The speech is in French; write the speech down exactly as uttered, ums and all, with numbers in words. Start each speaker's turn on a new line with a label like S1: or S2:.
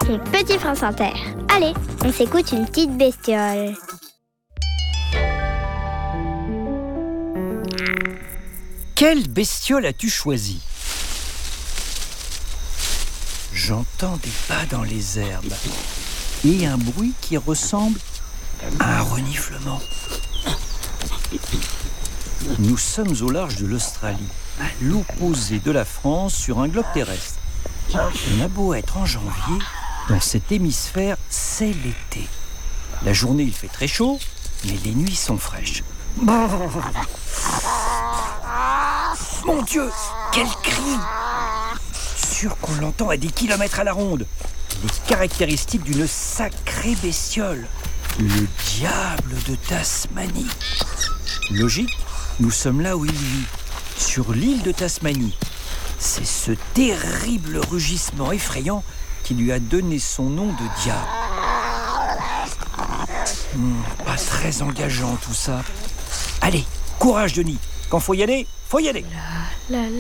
S1: Mon petit Prince Inter. Allez, on s'écoute une petite bestiole.
S2: Quelle bestiole as-tu choisi ? J'entends des pas dans les herbes et un bruit qui ressemble à un reniflement. Nous sommes au large de l'Australie, à l'opposé de la France, sur un globe terrestre. On a beau être en janvier, dans cet hémisphère, c'est l'été. La journée, il fait très chaud, mais les nuits sont fraîches. Mon Dieu, quel cri! Sûr qu'on l'entend à des kilomètres à la ronde. Les caractéristiques d'une sacrée bestiole, le diable de Tasmanie. Logique, nous sommes là où il vit, sur l'île de Tasmanie. C'est ce terrible rugissement effrayant qui lui a donné son nom de diable. Hum, pas très engageant tout ça. Allez, courage Denis, quand faut y aller, faut y aller.
S1: La, la,